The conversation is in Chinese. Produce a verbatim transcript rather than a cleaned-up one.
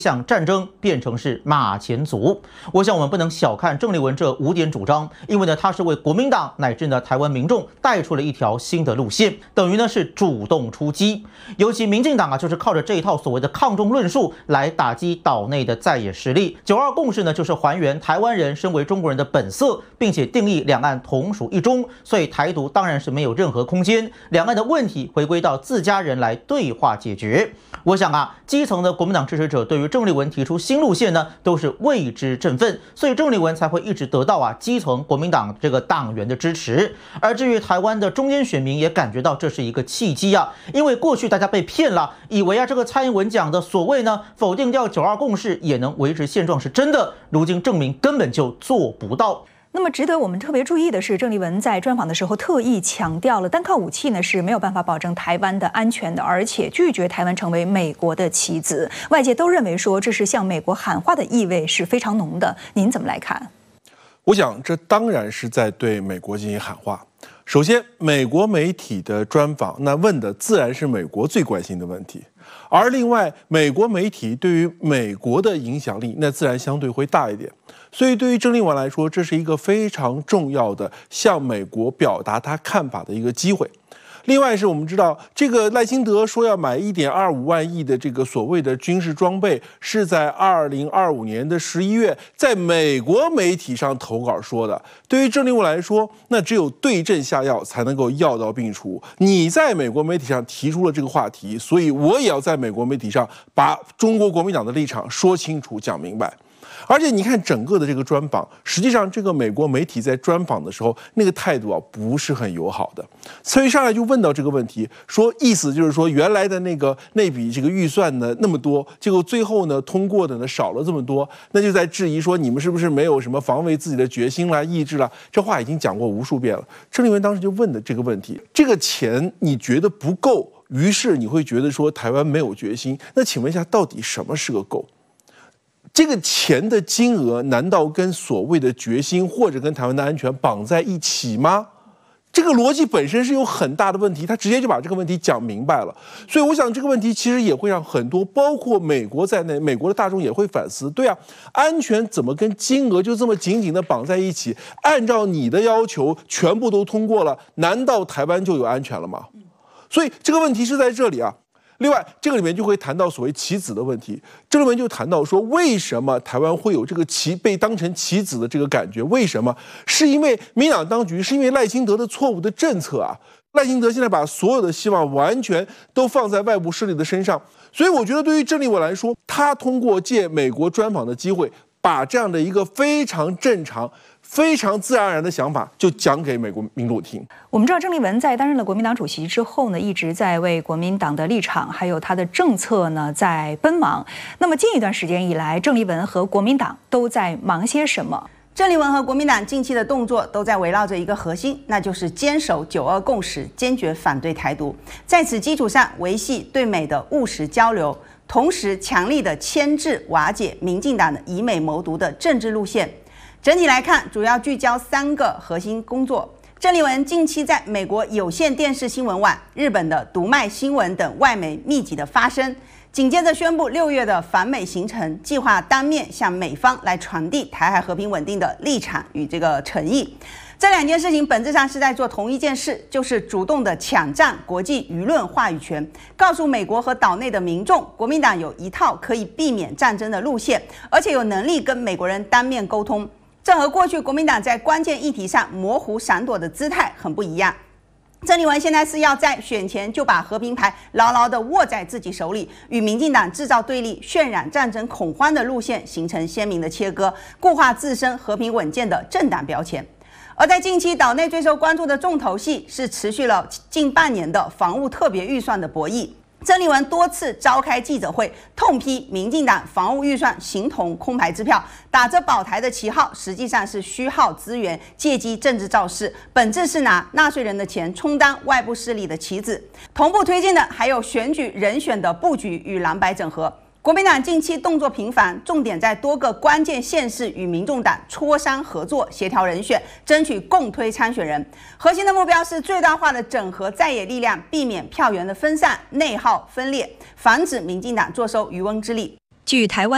向战争变成是马前卒。我想我们不能小看郑丽文这五点主张，因为呢，他是为国民党乃至呢台湾民众带出了一条新的路线，等于呢是主动出击。尤其民进党啊，就是靠着这一套所谓的抗中论述来打击岛内的在野势力。九二共识呢，就是还原台湾人身为中国人的本色，并且定义两岸同属一中，所以台独当然是没有任何空间。两岸的问题回归到自家人来对话解决。我想啊，基层的国民党支持者对于郑丽文提出新路线呢，都是为之振奋，所以郑丽文才会一直得到啊基层国民党这个党员的支持。而至于台湾的中间选民也感觉到这是一个契机啊，因为过去大家被骗了，以为啊这个蔡英文讲的所谓呢否定掉九二共识也能维持现状是真的，如今证明根本就做不到。 那么值得我们特别注意的是，郑丽文在专访的时候特意强调了，单靠武器呢是没有办法保证台湾的安全的，而且拒绝台湾成为美国的棋子。外界都认为说这是向美国喊话的意味是非常浓的，您怎么来看？ 我想这当然是在对美国进行喊话。首先，美国媒体的专访，那问的自然是美国最关心的问题。而另外，美国媒体对于美国的影响力，那自然相对会大一点。所以，对于郑丽文来说，这是一个非常重要的向美国表达他看法的一个机会。另外是我们知道，这个赖清德说要买 一点二五万亿的这个所谓的军事装备，是在二零二五年的十一月，在美国媒体上投稿说的。对于郑丽文来说，那只有对症下药才能够药到病除。你在美国媒体上提出了这个话题，所以我也要在美国媒体上把中国国民党的立场说清楚、讲明白。而且你看整个的这个专访，实际上这个美国媒体在专访的时候，那个态度啊不是很友好的。所以上来就问到这个问题，说意思就是说原来的那个那笔这个预算呢那么多，结果最后呢通过的呢少了这么多，那就在质疑说你们是不是没有什么防卫自己的决心啦、意志啦？这话已经讲过无数遍了。郑丽文当时就问的这个问题，这个钱你觉得不够，于是你会觉得说台湾没有决心。那请问一下，到底什么是个够？这个钱的金额难道跟所谓的决心或者跟台湾的安全绑在一起吗？这个逻辑本身是有很大的问题，他直接就把这个问题讲明白了。所以我想这个问题其实也会让很多包括美国在内，美国的大众也会反思，对啊，安全怎么跟金额就这么紧紧的绑在一起？按照你的要求全部都通过了，难道台湾就有安全了吗？所以这个问题是在这里啊。另外，这个里面就会谈到所谓棋子的问题。郑丽文就谈到说，为什么台湾会有这个棋被当成棋子的这个感觉？为什么？是因为民党当局，是因为赖清德的错误的政策啊！赖清德现在把所有的希望完全都放在外部势力的身上，所以我觉得对于郑丽文来说，他通过借美国专访的机会，把这样的一个非常正常、非常自然而然的想法就讲给美国民众听。 我们知道郑丽文在担任了国民党主席之后呢，一直在为国民党的立场还有他的政策呢在奔忙。那么近一段时间以来，郑丽文和国民党都在忙些什么？ 郑丽文和国民党近期的动作都在围绕着一个核心，那就是坚守九二共识，坚决反对台独，在此基础上维系对美的务实交流，同时强力的牵制瓦解民进党的以美谋独的政治路线。整体来看，主要聚焦三个核心工作。郑丽文近期在美国有线电视新闻网、日本的读卖新闻等外媒密集的发声，紧接着宣布六月的访美行程，计划当面向美方来传递台海和平稳定的立场与这个诚意。这两件事情本质上是在做同一件事，就是主动的抢占国际舆论话语权，告诉美国和岛内的民众，国民党有一套可以避免战争的路线，而且有能力跟美国人当面沟通。这和过去国民党在关键议题上模糊闪躲的姿态很不一样。郑丽文现在是要在选前就把和平牌牢牢地握在自己手里，与民进党制造对立、渲染战争恐慌的路线形成鲜明的切割，固化自身和平稳健的政党标签。而在近期岛内最受关注的重头戏是持续了近半年的防务特别预算的博弈。郑丽文多次召开记者会，痛批民进党防务预算形同空牌支票，打着保台的旗号，实际上是虚耗资源，借机政治造势，本质是拿纳税人的钱充当外部势力的棋子。同步推进的还有选举人选的布局与蓝白整合。国民党近期动作频繁，重点在多个关键县市与民众党磋商合作，协调人选，争取共推参选人。核心的目标是最大化的整合在野力量，避免票源的分散、内耗分裂，防止民进党坐收渔翁之利。 据台湾